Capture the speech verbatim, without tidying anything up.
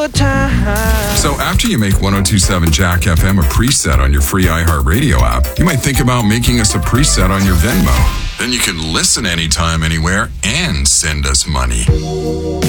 good time. So after you make one oh two point seven Jack F M a preset on your free iHeartRadio app, you might think about making us a preset on your Venmo. Then you can listen anytime, anywhere, and send us money.